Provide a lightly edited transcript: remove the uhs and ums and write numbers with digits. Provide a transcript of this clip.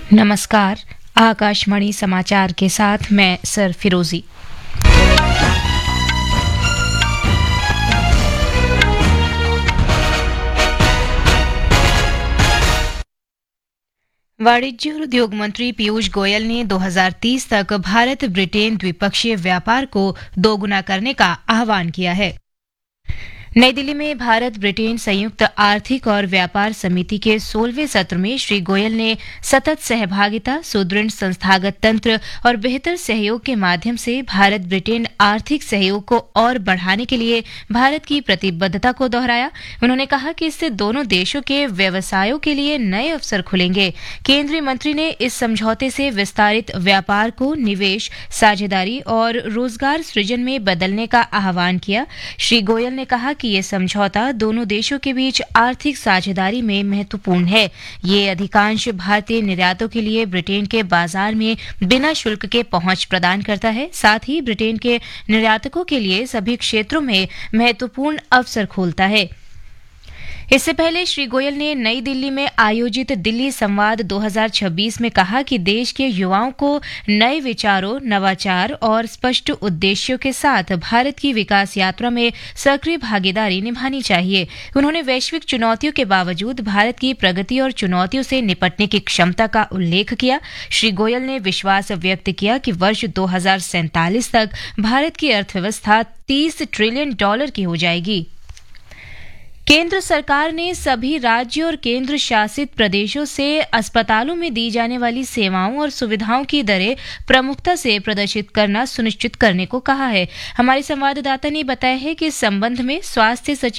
नमस्कार। आकाशवाणी समाचार के साथ मैं सर फिरोजी। वाणिज्य और उद्योग मंत्री पीयूष गोयल ने 2030 तक भारत ब्रिटेन द्विपक्षीय व्यापार को दोगुना करने का आह्वान किया है। नई दिल्ली में भारत ब्रिटेन संयुक्त आर्थिक और व्यापार समिति के 16वें सत्र में श्री गोयल ने सतत सहभागिता, सुदृढ़ संस्थागत तंत्र और बेहतर सहयोग के माध्यम से भारत ब्रिटेन आर्थिक सहयोग को और बढ़ाने के लिए भारत की प्रतिबद्धता को दोहराया। उन्होंने कहा कि इससे दोनों देशों के व्यवसायों के लिए नए अवसर खुलेंगे। केंद्रीय मंत्री ने इस समझौते से विस्तारित व्यापार को निवेश, साझेदारी और रोजगार सृजन में बदलने का आह्वान किया। श्री गोयल ने कहा कि ये समझौता दोनों देशों के बीच आर्थिक साझेदारी में महत्वपूर्ण है। ये अधिकांश भारतीय निर्यातों के लिए ब्रिटेन के बाजार में बिना शुल्क के पहुंच प्रदान करता है। साथ ही ब्रिटेन के निर्यातकों के लिए सभी क्षेत्रों में महत्वपूर्ण अवसर खोलता है। इससे पहले श्री गोयल ने नई दिल्ली में आयोजित दिल्ली संवाद 2026 में कहा कि देश के युवाओं को नए विचारों, नवाचार और स्पष्ट उद्देश्यों के साथ भारत की विकास यात्रा में सक्रिय भागीदारी निभानी चाहिए। उन्होंने वैश्विक चुनौतियों के बावजूद भारत की प्रगति और चुनौतियों से निपटने की क्षमता का उल्लेख किया। श्री गोयल ने विश्वास व्यक्त किया कि वर्ष 2047 तक भारत की अर्थव्यवस्था $30 ट्रिलियन की हो जाएगी। केंद्र सरकार ने सभी राज्यों और केंद्र शासित प्रदेशों से अस्पतालों में दी जाने वाली सेवाओं और सुविधाओं की दरें प्रमुखता से प्रदर्शित करना सुनिश्चित करने को कहा है। हमारे संवाददाता ने बताया है कि इस संबंध में स्वास्थ्य सचिव